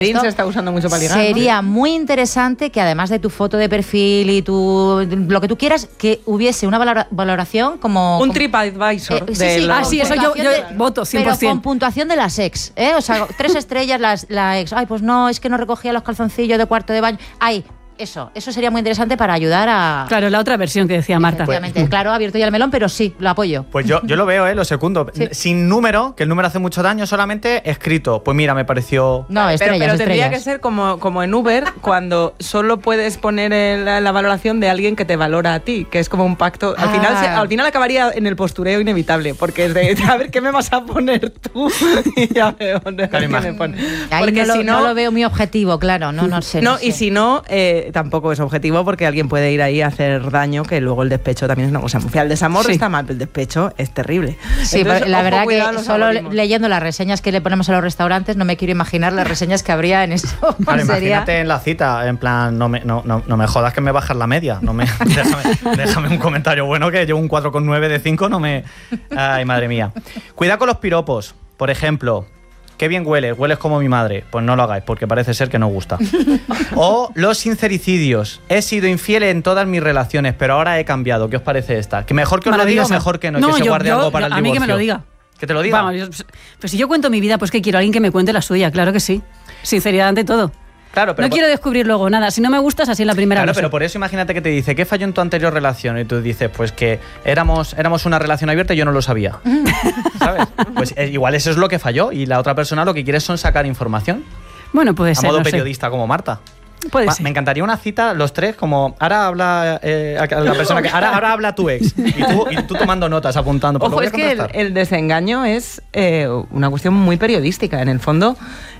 Se está usando mucho para ligar. Sería muy interesante que además de tu foto de perfil y lo que tú quieras, que hubiese una valoración como... Un TripAdvisor. Sí, eso yo voto 100%. Pero con puntuación de las ex, ¿eh? O sea, 3 estrellas la ex. Ay, pues no, es que no recogía los calzoncillos de cuarto de baño. Ay, eso sería muy interesante para ayudar a... Claro, la otra versión que decía Marta. Efectivamente, claro, abierto ya el melón, pero sí, lo apoyo. Pues yo lo veo, lo secundo. Sí. Sin número, que el número hace mucho daño, solamente escrito. Pues mira, me pareció... No, pero tendría que ser como en Uber, cuando solo puedes poner la valoración de alguien que te valora a ti, que es como un pacto. Al final acabaría en el postureo inevitable, porque es de, a ver, ¿qué me vas a poner tú? Y ya veo, ¿qué me pones? Porque no lo veo muy objetivo, claro, no sé. No, y si no... tampoco es objetivo, porque alguien puede ir ahí a hacer daño, que luego el despecho también es una cosa muy fea. El desamor está mal, pero el despecho es terrible. Sí, entonces, la verdad que solo leyendo las reseñas que le ponemos a los restaurantes no me quiero imaginar las reseñas que habría en eso. Claro, imagínate en la cita, en plan, no me jodas que me bajas la media, déjame un comentario bueno, que llevo un 4,9 de 5, Ay, madre mía. Cuidado con los piropos, por ejemplo... Qué bien hueles como mi madre. Pues no lo hagáis, porque parece ser que no gusta. O los sincericidios. He sido infiel en todas mis relaciones, pero ahora he cambiado. ¿Qué os parece esta? ¿Que mejor que os lo diga o mejor que no? Que se guarde algo para el divorcio. A mí que me lo diga. ¿Que te lo diga? Vamos, pues si yo cuento mi vida, pues que quiero alguien que me cuente la suya. Claro que sí. Sinceridad ante todo. Claro, pero no quiero descubrir luego nada. Si no me gustas, así en la primera vez. Claro, pero por eso imagínate que te dice, ¿qué falló en tu anterior relación? Y tú dices, pues que éramos una relación abierta y yo no lo sabía. ¿Sabes? Pues igual eso es lo que falló y la otra persona lo que quiere son sacar información. Bueno, puede ser. A modo periodista como Marta. Puede ser. Me encantaría una cita, los tres, como ahora habla la persona que ahora habla tu ex y tú tomando notas, apuntando. Ojo, es que el desengaño es una cuestión muy periodística. En el fondo,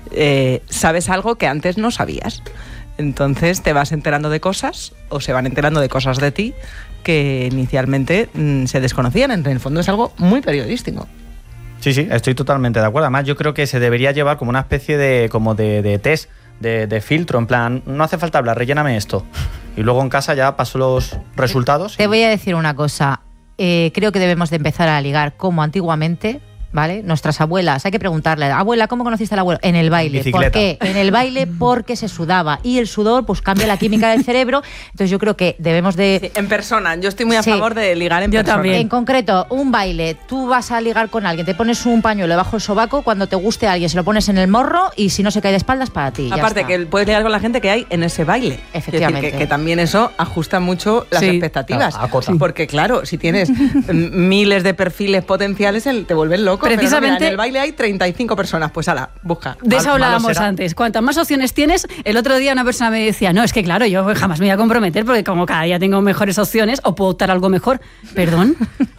sabes algo que antes no sabías. Entonces te vas enterando de cosas o se van enterando de cosas de ti que inicialmente se desconocían. En el fondo es algo muy periodístico. Sí, estoy totalmente de acuerdo. Además, yo creo que se debería llevar como una especie de test. De filtro, en plan, no hace falta hablar, relléname esto. Y luego en casa ya paso los resultados. Te voy a decir una cosa. Creo que debemos de empezar a ligar como antiguamente, ¿vale? Nuestras abuelas, hay que preguntarle, abuela, ¿cómo conociste al abuelo? En el baile. Bicicleta. ¿Por qué? En el baile porque se sudaba. Y el sudor pues cambia la química del cerebro. Entonces yo creo que debemos de... Sí, en persona. Yo estoy muy a favor de ligar en persona. Yo también. En concreto, un baile. Tú vas a ligar con alguien, te pones un pañuelo debajo del sobaco, cuando te guste a alguien se lo pones en el morro y si no se cae de espaldas para ti. Aparte que puedes ligar con la gente que hay en ese baile. Efectivamente. Es decir, que también eso ajusta mucho las expectativas. Acota. Porque claro, si tienes miles de perfiles potenciales, te vuelven loco. Precisamente... Pero no, mira, en el baile hay 35 personas, pues ala, busca. De eso hablábamos antes. Cuantas más opciones tienes, el otro día una persona me decía, no, es que claro, yo jamás me voy a comprometer porque como cada día tengo mejores opciones o puedo optar a algo mejor. ¿Perdón?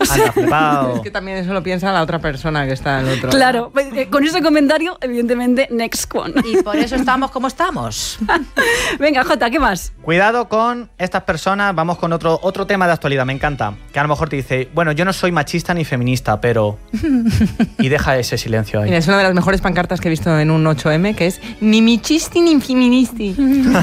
Es que también eso lo piensa la otra persona que está en el otro. Claro, con ese comentario, evidentemente, next one. Y por eso estamos como estamos. Venga, Jota, ¿qué más? Cuidado con estas personas, vamos con otro tema de actualidad, me encanta. Que a lo mejor te dice, bueno, yo no soy machista ni feminista, pero... Y deja ese silencio ahí. Mira, es una de las mejores pancartas que he visto en un 8M, que es ni michisti ni feministi.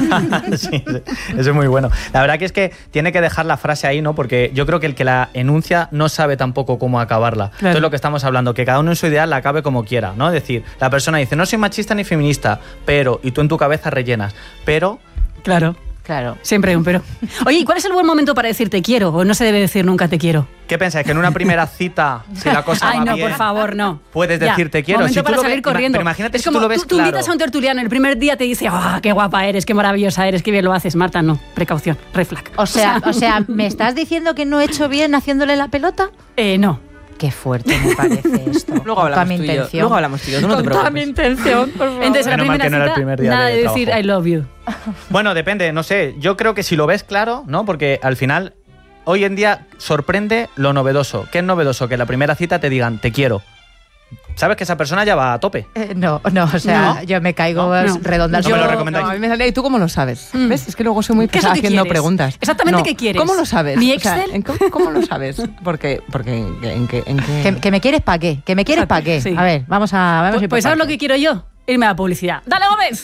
Sí, eso es muy bueno. La verdad que es que tiene que dejar la frase ahí, ¿no? Porque yo creo que el que la enuncia no sabe tampoco cómo acabarla. Claro. Entonces lo que estamos hablando, que cada uno en su ideal la acabe como quiera, ¿no? Es decir, la persona dice, no soy machista ni feminista, pero, y tú en tu cabeza rellenas, pero... Claro. Siempre hay un pero. Oye, ¿y cuál es el buen momento para decir te quiero? ¿O no se debe decir nunca te quiero? ¿Qué pensáis? ¿Que en una primera cita, si la cosa va bien... Ay, no, por favor, no. Puedes decir te quiero? Momento para salir corriendo. Pero imagínate es si como, tú lo ves tú invitas a un tertuliano, el primer día te dice, qué guapa eres, qué maravillosa eres, qué bien lo haces. Marta, no. Precaución. Red flag. O sea, ¿me estás diciendo que no he hecho bien haciéndole la pelota? No. Qué fuerte me parece esto. Luego hablamos tú y yo. Luego hablamos tú y yo. Tú no te preocupes. Con mi intención, por favor. Entonces, la Menos mal primera que no era el cita, primer día nada de de decir trabajo. I love you. Bueno, depende, no sé. Yo creo que si lo ves claro, ¿no? Porque al final, hoy en día sorprende lo novedoso. ¿Qué es novedoso? Que en la primera cita te digan te quiero. ¿Sabes que esa persona ya va a tope? No, o sea, ¿no? Yo me caigo redonda. No me lo recomendáis. A mí me sale, ¿y tú cómo lo sabes? ¿Ves? Es que luego soy muy pesada haciendo preguntas. Exactamente, ¿qué quieres? ¿Cómo lo sabes? ¿Mi Excel? O sea, ¿cómo lo sabes? Porque ¿en qué? ¿Que me quieres para qué? ¿Que me quieres para qué? Sí. A ver, vamos a... Pues ¿sabes lo que quiero yo? Irme a la publicidad. ¡Dale, Gómez!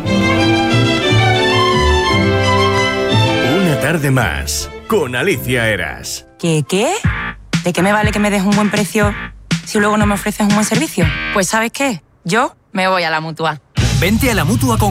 Una tarde más, con Alicia Eras. ¿Qué? ¿De qué me vale que me des un buen precio si luego no me ofreces un buen servicio? Pues ¿sabes qué? Yo me voy a la Mutua. Vente a la Mutua con